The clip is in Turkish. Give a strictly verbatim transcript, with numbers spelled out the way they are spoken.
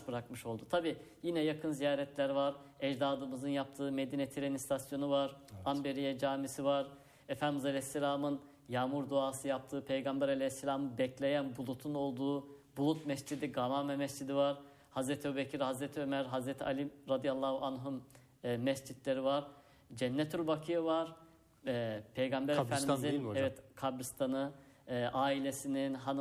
miras bırakmış oldu. Tabi yine yakın ziyaretler var. Ecdadımızın yaptığı Medine Tren İstasyonu var. Evet. Amberiye Camisi var. Efendimiz Aleyhisselam'ın yağmur duası yaptığı, Peygamber Aleyhisselam'ı bekleyen bulutun olduğu Bulut Mescidi, Gamame Mescidi var. Hazreti Ebubekir, Hazreti Ömer, Hazreti Ali radıyallahu anh'ın e, mescitleri var. Cennetül Bakiye var. E, Peygamber Kabristan Efendimiz'in evet kabristanı, e, ailesinin, hanım